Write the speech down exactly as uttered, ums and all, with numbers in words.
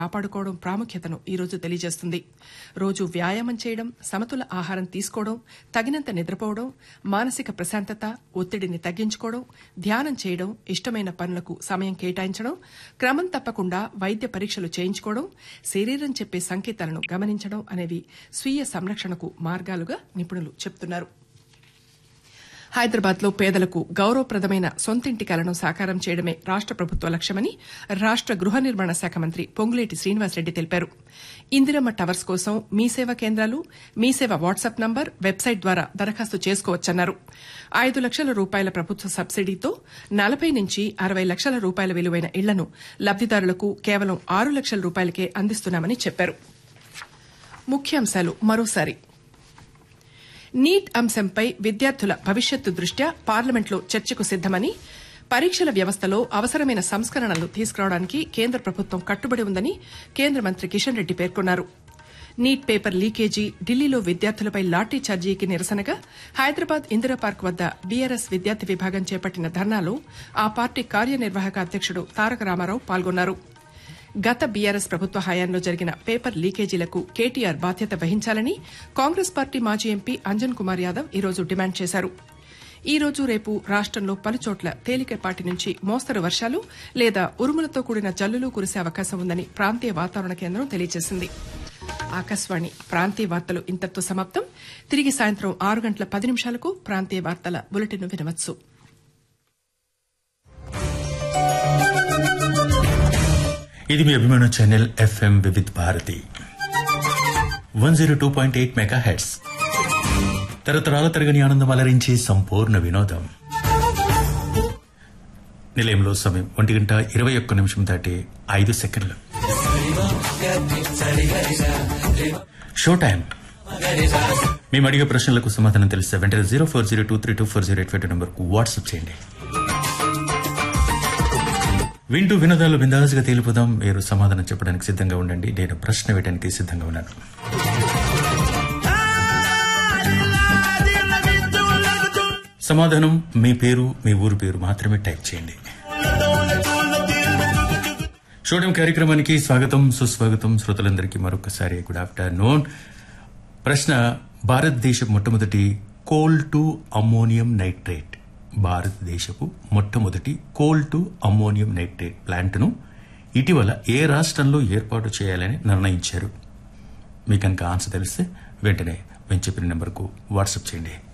కాపాడుకోవడం ప్రాముఖ్యతను ఈ రోజు తెలియజేస్తుంది. రోజు వ్యాయామం చేయడం, సమతుల ఆహారం తీసుకోవడం, తగినంత నిద్రపోవడం, మానసిక ప్రశాంతత, ఒత్తిడిని తగ్గించుకోవడం, ధ్యానం చేయడం, ఇష్టమైన పనులకు సమయం కేటాయించడం, క్రమం తప్పకుండా వైద్య పరీక్షలు చేయించుకోవడం, శరీరం చెప్పే సంకేతాలను గమనించడం అనేవి స్వీయ సంరక్షణకు మార్గాలుగా నిపుణులు చెబుతున్నారు. హైదరాబాద్ లో పేదలకు గౌరవప్రదమైన సొంతింటి కలను సాకారం చేయడమే రాష్ట ప్రభుత్వ లక్ష్యమని రాష్ట గృహ నిర్మాణ శాఖ మంత్రి పొంగులేటి శ్రీనివాసరెడ్డి తెలిపారు. ఇందిరమ్మ టవర్స్ కోసం మీ సేవ కేంద్రాలు, మీ సేవ వాట్సాప్ నంబర్, వెబ్సైట్ ద్వారా దరఖాస్తు చేసుకోవచ్చన్నారు. ఐదు లక్షల రూపాయల ప్రభుత్వ సబ్సిడీతో నలభై నుంచి అరవై లక్షల రూపాయల విలువైన ఇళ్లను లబ్దిదారులకు కేవలం ఆరు లక్షల రూపాయలకే అందిస్తున్నామని చెప్పారు. ముఖ్యాంశాలు మరోసారి. నీట్ అంశంపై విద్యార్థుల భవిష్యత్తు దృష్ట్యా పార్లమెంట్లో చర్చకు సిద్దమని, పరీక్షల వ్యవస్థలో అవసరమైన సంస్కరణలు తీసుకురావడానికి కేంద్ర ప్రభుత్వం కట్టుబడి ఉందని కేంద్ర మంత్రి కిషన్ రెడ్డి పేర్కొన్నారు. నీట్ పేపర్ లీకేజీ, ఢిల్లీలో విద్యార్థులపై లాఠీ ఛార్జీకి నిరసనగా హైదరాబాద్ ఇందిరా పార్క్ వద్ద బీఆర్ఎస్ విద్యార్థి విభాగం చేపట్టిన ధర్నాలో ఆ పార్టీ కార్యనిర్వాహక అధ్యకుడు తారక రామారావు పాల్గొన్నారు. గత బీఆర్ఎస్ ప్రభుత్వ హయాంలో జరిగిన పేపర్ లీకేజీలకు కేటీఆర్ బాధ్యత వహించాలని కాంగ్రెస్ పార్టీ మాజీ ఎంపీ అంజన్ కుమార్ యాదవ్ ఈరోజు డిమాండ్ చేశారు. ఈ రోజు రేపు రాష్టంలో పలుచోట్ల తేలికపాటి నుంచి మోస్తరు వర్షాలు లేదా ఉరుములతో కూడిన జల్లులు కురిసే అవకాశం ఉందని ప్రాంతీయ వాతావరణ కేంద్రం తెలియజేసింది. ఆకాశవాణి ప్రాంతీయ వార్తలు ఇంతటితో సమాప్తం. తిరిగి సాయంత్రం ఆరు గంటల పది నిమిషాలకు ప్రాంతీయ వార్తల బులెటిన్ వినవచ్చు. ఇది మీ అభిమాన channel FM Vividh Bharati one zero two point eight mega heads. తరతరాల తరగని ఆనందం అలరించి సంపూర్ణ వినోదం. నిలయంలో సమయం ఒంటి గంట ఇరవై ఒక్క నిమిషం దాటి ఐదు సెకండ్లు. Show time. మేము అడిగే ప్రశ్నలకు సమాధానం తెలిస్తే వెంటనే zero four zero two three two four zero eight five two నంబర్కు వాట్సాప్ చేయండి. వింటూ వినోదాలు బిందాసుగా తేలిపోదాం. మీరు సమాధానం చెప్పడానికి సిద్ధంగా ఉండండి. నేను ప్రశ్న వేయడానికి సిద్ధంగా ఉన్నాను. సమాధానం మీ పేరు, మీ ఊరు పేరు మాత్రమే టైప్ చేయండి. షోటం కార్యక్రమానికి స్వాగతం, సుస్వాగతం. శ్రోతలందరికీ మరొకసారి గుడ్ ఆఫ్టర్నూన్. ప్రశ్న: భారతదేశ మొట్టమొదటి కోల్ టు అమ్మోనియం నైట్రేట్ భారతదేశపు మొట్టమొదటి కోల్ టు అమ్మోనియం నైట్రేట్ ప్లాంట్ను ఇటీవల ఏ రాష్ట్రంలో ఏర్పాటు చేయాలని నిర్ణయించారు? మీకు కనుక ఆన్సర్ తెలిస్తే వెంటనే మేము చెప్పిన నెంబర్కు వాట్సాప్ చేయండి.